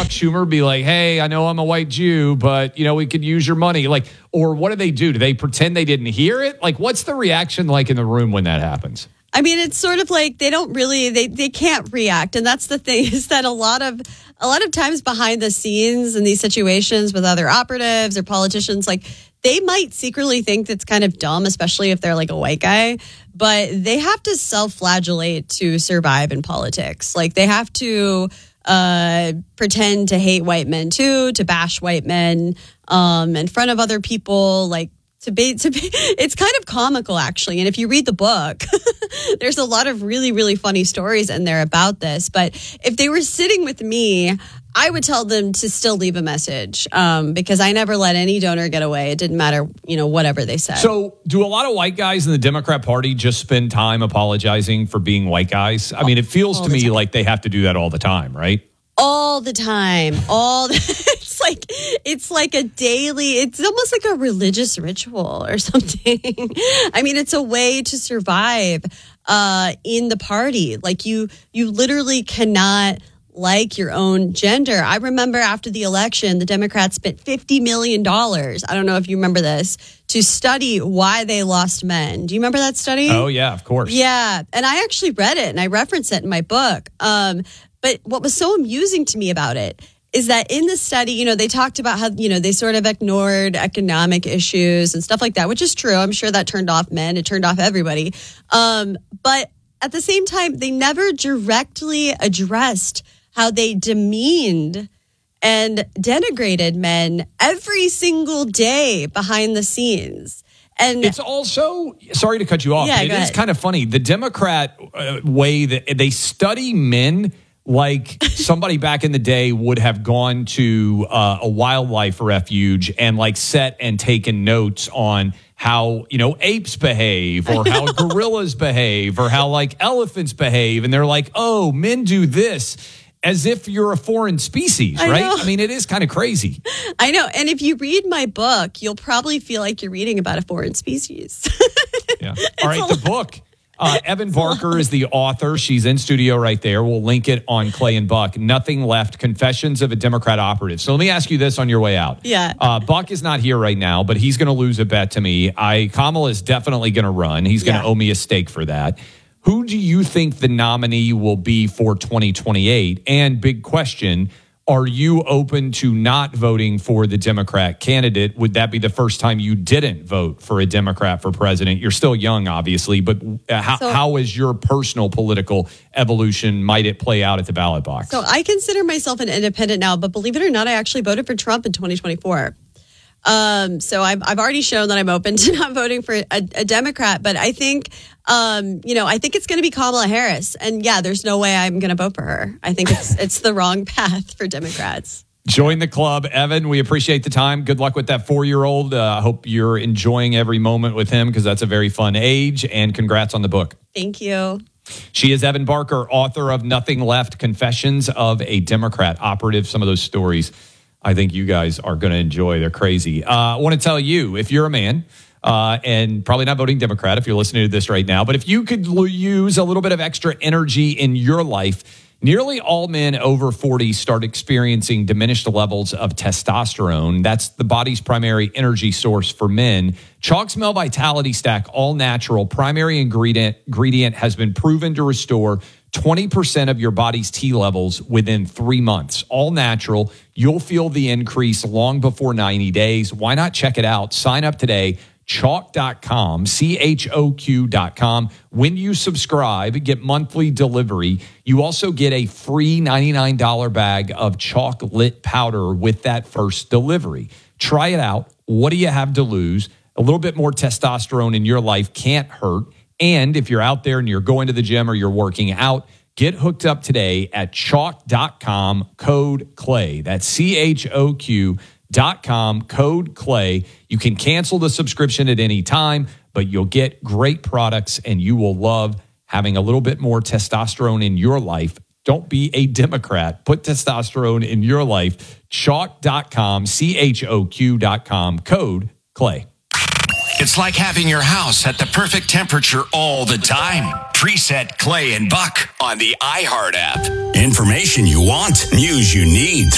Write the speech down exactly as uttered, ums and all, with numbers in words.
Chuck Schumer be like, hey, I know I'm a white Jew, but, you know, we could use your money? Like, or what do they do? Do they pretend they didn't hear it? Like, what's the reaction like in the room when that happens? I mean, it's sort of like they don't really, they, they can't react. And that's the thing is that a lot of, a lot of times behind the scenes in these situations with other operatives or politicians, like they might secretly think that's kind of dumb, especially if they're like a white guy, but they have to self-flagellate to survive in politics. Like they have to uh, pretend to hate white men too, to bash white men um, in front of other people, like To be, to be, it's kind of comical, actually. And if you read the book, there's a lot of really, really funny stories in there about this. But if they were sitting with me, I would tell them to still leave a message um, because I never let any donor get away. It didn't matter, you know, whatever they said. So do a lot of white guys in the Democrat Party just spend time apologizing for being white guys? I mean, it feels to me time. like they have to do that all the time, right? All the time. All the, it's like it's like a daily, it's almost like a religious ritual or something. I mean, it's a way to survive uh, in the party. Like you you literally cannot like your own gender. I remember after the election, the Democrats spent fifty million dollars. I don't know if you remember this, to study why they lost men. Do you remember that study? Oh, yeah, of course. Yeah. And I actually read it and I reference it in my book. Um, But what was so amusing to me about it is that in the study, you know, they talked about how, you know, they sort of ignored economic issues and stuff like that, which is true. I'm sure that turned off men. It turned off everybody. Um, but at the same time, they never directly addressed how they demeaned and denigrated men every single day behind the scenes. And it's also, sorry to cut you off, yeah, but it is kind of funny. The Democrat uh, way that they study men like somebody back in the day would have gone to uh, a wildlife refuge and like set and taken notes on how, you know, apes behave or how gorillas behave or how like elephants behave. And they're like, oh, men do this, as if you're a foreign species, I right? know. I mean, it is kind of crazy. I know. And if you read my book, you'll probably feel like you're reading about a foreign species. Yeah. All right, the book. Uh, Evan Barker is the author. She's in studio right there. We'll link it on Clay and Buck. Nothing Left, Confessions of a Democrat Operative. So let me ask you this on your way out. Yeah. Uh, Buck is not here right now, but he's going to lose a bet to me. I Kamala is definitely going to run. He's going to Yeah. owe me a steak for that. Who do you think the nominee will be for twenty twenty-eight? And big question, are you open to not voting for the Democrat candidate? Would that be the first time you didn't vote for a Democrat for president? You're still young, obviously, but how, so, how is your personal political evolution? Might it play out at the ballot box? So I consider myself an independent now, but believe it or not, I actually voted for Trump in twenty twenty-four. Um, so I've, I've already shown that I'm open to not voting for a, a Democrat, but I think, um, you know, I think it's going to be Kamala Harris. And yeah, there's no way I'm going to vote for her. I think it's it's the wrong path for Democrats. Join the club, Evan. We appreciate the time. Good luck with that four-year-old. I uh, hope you're enjoying every moment with him because that's a very fun age. And congrats on the book. Thank you. She is Evan Barker, author of Nothing Left, Confessions of a Democrat Operative. Some of those stories I think you guys are going to enjoy. They're crazy. Uh, I want to tell you, if you're a man, uh, and probably not voting Democrat if you're listening to this right now, but if you could l- use a little bit of extra energy in your life, nearly all men over forty start experiencing diminished levels of testosterone. That's the body's primary energy source for men. Chalk Smell Vitality Stack, all natural, primary ingredient, ingredient has been proven to restore twenty percent of your body's T levels within three months. All natural. You'll feel the increase long before ninety days. Why not check it out? Sign up today. Chalk dot com, C H O Q dot com. When you subscribe, get monthly delivery. You also get a free ninety-nine dollars bag of chalk lit powder with that first delivery. Try it out. What do you have to lose? A little bit more testosterone in your life can't hurt. And if you're out there and you're going to the gym or you're working out, get hooked up today at chalk dot com, code CLAY. That's C H O Q dot com, code CLAY. You can cancel the subscription at any time, but you'll get great products and you will love having a little bit more testosterone in your life. Don't be a Democrat. Put testosterone in your life. chalk dot com, C H O Q dot com, code CLAY. It's like having your house at the perfect temperature all the time. Preset Clay and Buck on the iHeart app. Information you want, news you need.